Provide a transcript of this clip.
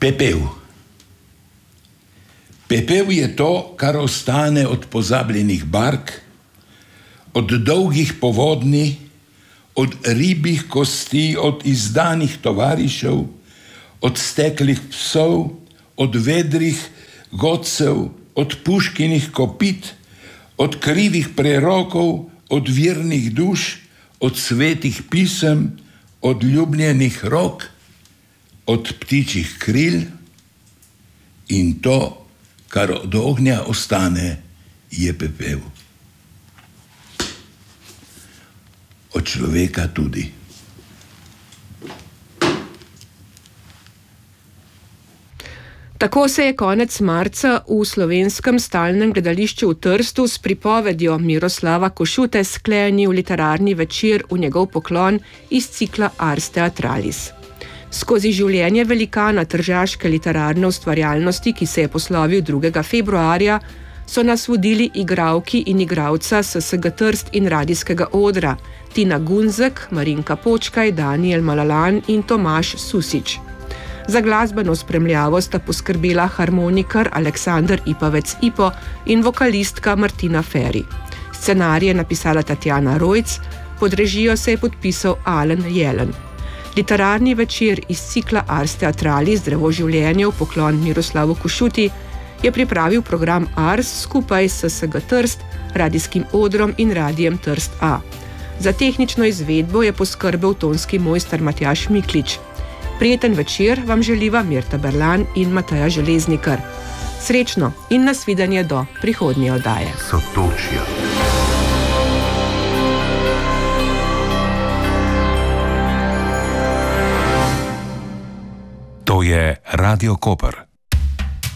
Pepel. Pepel je to, kar ostane od pozabljenih bark, od dolgih povodni, od ribjih kosti, od izdanih tovarišev, od steklih psov, od vedrih godcev, od puškinih kopit, od krivih prerokov, od virnih duš, od svetih pisem, od ljubljenih rok, od ptičjih kril, in to, kar od ognja ostane, je pepel. Od človeka tudi. Tako se je konec marca v Slovenskem stalnem gledališču v Trstu s pripovedjo Miroslava Košute sklenil literarni večer v njegov poklon iz cikla Ars Theatralis. Skozi življenje velikana tržaške literarne ustvarjalnosti, ki se je poslovil 2. februarja, so nas vodili igralki in igralca SSG Trst in radijskega odra, Tina Gunzek, Marinka Počkaj, Daniel Malalan in Tomaž Susič. Za glasbeno spremljavo sta poskrbela harmonikar Aleksander Ipavec-Ipo in vokalistka Martina Feri. Scenarij je napisala Tatjana Rojc, pod režijo se je podpisal Alen Jelen. Literarni večer iz cikla Ars Theatralis Drevo življenja v poklon Miroslavu Košuti je pripravil program Ars skupaj s SSG Trst, radijskim odrom in radijem Trst A. Za tehnično izvedbo je poskrbel tonski mojster Matjaž Miklič. Prijeten večer vam želiva Mirta Berlan in Mateja Železnikar. Srečno in nasvidenje do prihodnje oddaje. Sotočja. To je Radio Koper.